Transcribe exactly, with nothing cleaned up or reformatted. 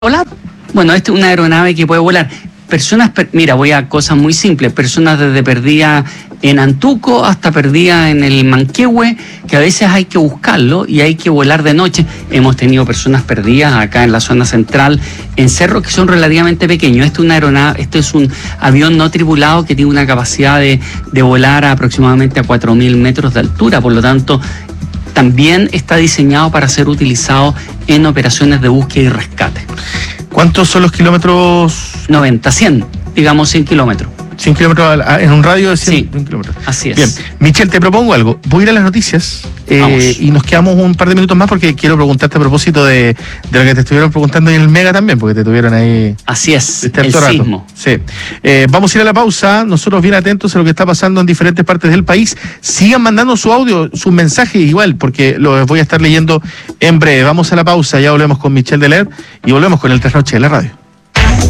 volar. Bueno, esta es una aeronave que puede volar. Personas, mira, voy a cosas muy simples. Personas desde perdida en Antuco hasta perdida en el Manquehue, que a veces hay que buscarlo y hay que volar de noche. Hemos tenido personas perdidas acá en la zona central, en cerros que son relativamente pequeños. Esto es una aeronave, esto es un avión no tripulado que tiene una capacidad de, de volar a aproximadamente a cuatro mil metros de altura. Por lo tanto, también está diseñado para ser utilizado en operaciones de búsqueda y rescate. ¿Cuántos son los kilómetros? noventa, cien, digamos cien kilómetros. cien kilómetros en un radio de cien sí, kilómetros. Así es. Bien, Michel, te propongo algo. Voy a ir a las noticias eh, y nos quedamos un par de minutos más porque quiero preguntarte a propósito de, de lo que te estuvieron preguntando en el Mega también, porque te tuvieron ahí. Así es, este el rato. sismo. Sí. Eh, vamos a ir a la pausa, nosotros bien atentos a lo que está pasando en diferentes partes del país. Sigan mandando su audio, sus mensajes igual, porque los voy a estar leyendo en breve. Vamos a la pausa, ya volvemos con Michel Deler y volvemos con el Trasnoche de la radio.